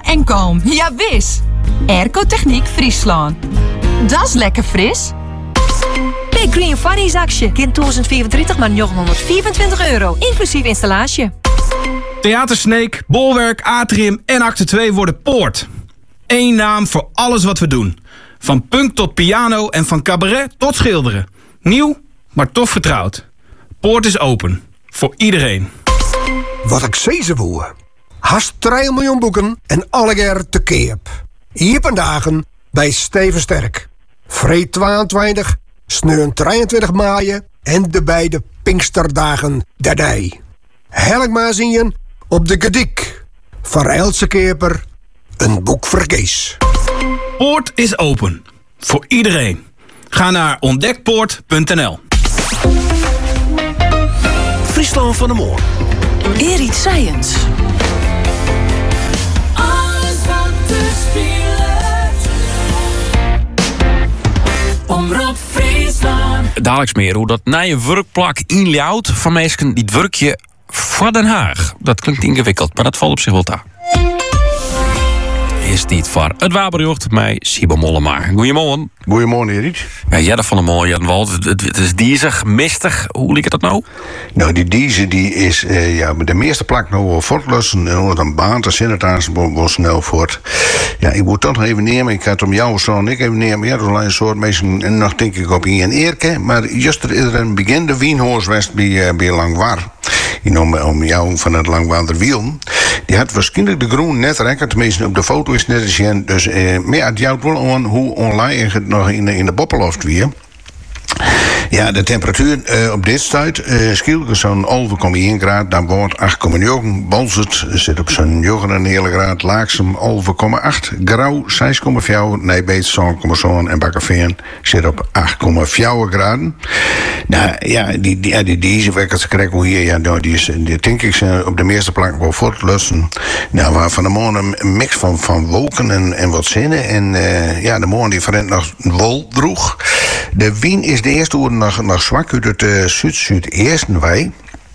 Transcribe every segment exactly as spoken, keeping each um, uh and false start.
en kalm. Ja, wis. Airco Techniek Friesland. Dat is lekker fris. Big Green Fridays actie. Kind tweeduizend vierentwintig maar negenhonderdvierentwintig euro. Inclusief installatie. Theater Sneek, Bolwerk, Atrium en Acte twee worden Poort. Eén naam voor alles wat we doen. Van punk tot piano en van cabaret tot schilderen. Nieuw, maar toch vertrouwd. Poort is open. Voor iedereen. Wat ik zei ze woe. Haast drie miljoen boeken en allegaar te keep. Hier vandaag bij Steven Sterk. Vreed tweeëntwintig, sneun drieëntwintig maaien en de beide Pinksterdagen daarbij. Helk maar zien op de Gediek. Van Else Keper, een boek voor Kees. Poort is open. Voor iedereen. Ga naar ontdekpoort punt n l. Friesland van de Moor. Erit Science. Alles wat te spelen. Omroep Friesland. Dadelijks meer hoe dat nije werkplak inlauwt van mensen die het werkje voor Den Haag. Dat klinkt ingewikkeld, maar dat valt op zich wel aan. Is niet voor het Waberjocht, mij Sibo Mollema. Goedemorgen. Goedemorgen, Erik. Ja, jij dat van de mooie Jan Wald. Het, het is diezig, mistig. Hoe liep het dat nou? Nou, die deze die is uh, ja, de meeste plak nou wel voortlossen. En onder een baan te zitten, daar wel snel voort. Ja, ik moet toch nog even nemen. Ik had om jou zo en ik even nemen. Ja, dat is alleen een soort mensen. En nog denk ik op Ian Eerke. Maar juist er is er een begin de Wienhoorst bij, uh, bij Langwaar. Die noem om jou van het Langwaarder Wiel. Die had waarschijnlijk de groen net rekken. Tenminste, op de foto is net als je. Dus, uh, maar ja, het jouwt wel aan hoe online het nog in de, in de boppeloft weer. Ja, de temperatuur uh, op dit stuit uh, schielke zo'n elf komma één graad, dan wordt acht komma negen. Balzert zit op zo'n negen graad, Laaksem elf komma acht, Grauw zes komma vier, Nijbeet zeven komma zeven en Bakkerveen zit op acht komma vier graden. Nou ja, die, die, die, deze wekkers krijgen we hier, ja, nou, die is, die denk ik zijn op de meeste plekken wel voortlussen. Nou, waar van de morgen een mix van, van wolken en, en wat zinnen. En uh, ja, de morgen die verrent nog wol droeg. De wind is de eerste uur nog, nog zwak uit het uh, zuid-zuideersten wij.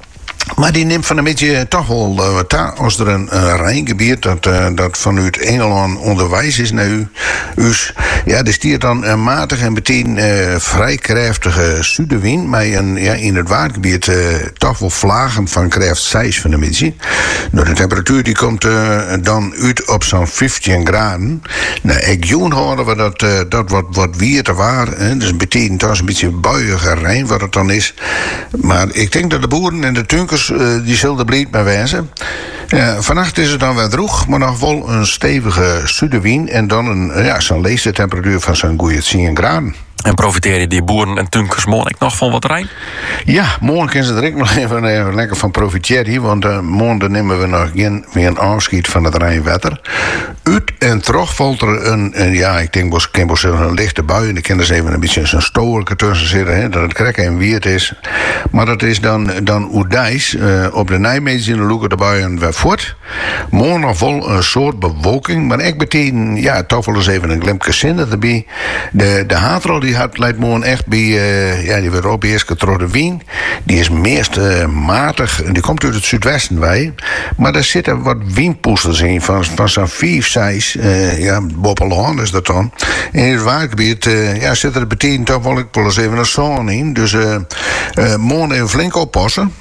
Maar die neemt van een beetje toch wel uh, ta, als er een uh, Rijngebied dat, uh, dat vanuit Engeland onderwijs is naar u. Dus ja, er stiert dan een matig en meteen uh, vrij krachtige zuidenwind. Maar een, ja, in het waardgebied uh, toch wel vlagen van kracht zes van de middag. Nou, de temperatuur die komt uh, dan uit op zo'n vijftien graden. Nou, ik joen horen we dat uh, dat wat, wat weer te waar. Hè. Dus betekent dat een beetje buiige Rijn wat het dan is. Maar ik denk dat de boeren en de tunkers Uh, die zullen bleed maar wijzen. Uh, vannacht is het dan weer droog, maar nog wel een stevige zuidenwind. En dan een, uh, ja, zo'n leefste temperatuur van zo'n goeie tien graden. En profiteren die boeren en tunkers morgen nog van wat Rijn? Ja, morgen kunnen ze er ook nog even, even lekker van profiteren. Want uh, morgen nemen we nog geen, weer een afschiet van het Rijnwetter. Uit en terug valt er een, een ja, ik denk wel een lichte bui. En ik kan er even een beetje zo'n stoelke tussen zitten, hè, dat het krekken en wierd is. Maar dat is dan, dan Oedijs. Uh, op de Nijmegen in de loeken de buien weer voort. Morgen nog wel een soort bewolking. Maar ik betekent, ja, toch wel eens even een glimpje zinnen erbij. De, de haatrol die had leidt morgen echt bij, uh, ja, die werd op eerst getrokken de wien. Die is meest uh, matig. Die komt uit het zuidwesten wij. Maar daar zitten wat windpoesters in van, van zo'n vijf, zes. Uh, ja, Boppelaan is dat dan. En in het waardgebied uh, ja, zit er betekent toch wel, ik wel eens even een zon in. Dus uh, uh, morgen even flink oppassen.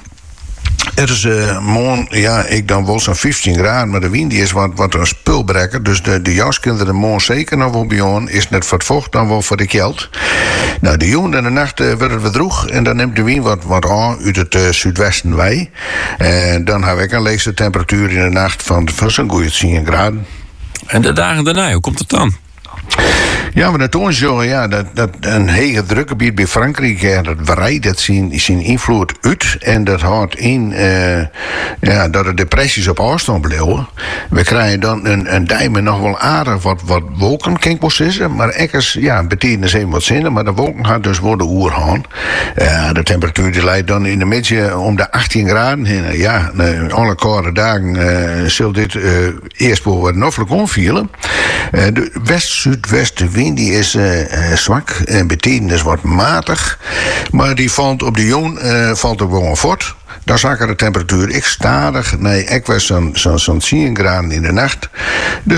Het is uh, morgen, ja, ik dan wel zo'n vijftien graden, maar de wind die is wat, wat een spulbrekker. Dus de, de jaskinderen morgen zeker nog wel bij ons. Is net voor het vocht, dan wel voor de kelt. Nou, de jongen en de nacht uh, wordt het weer droeg. En dan neemt de wind wat, wat aan uit het uh, zuidwesten wij. En dan heb ik een leegste temperatuur in de nacht van, van zo'n goeie tien graden. En de dagen daarna, hoe komt het dan? Ja, maar dat onzorgen, ja, dat, dat een hege drukgebied bij Frankrijk, ja, dat waait, dat zien, zien invloed uit. En dat houdt in uh, ja, dat er depressies op afstand blijven. We krijgen dan een, een dijmen nog wel aardig wat, wat wolken, kan ik wel zeggen. Maar ekkers, ja, betekent dus even wat zinnen. Maar de wolken gaan dus worden oerhaan. Uh, de temperatuur die leidt dan in de middag om de achttien graden heen. Ja, uh, alle koude dagen uh, zal dit uh, eerst wel wat noffelijk omvielen. Uh, de west-zuidwestenwind die is uh, uh, zwak en betekent dus wat matig. Maar die valt op de Joon uh, valt ook gewoon voort. Daar zakken de temperatuur ik stadig. Nee, ik was zo'n zo, zo tien graden in de nacht. Dus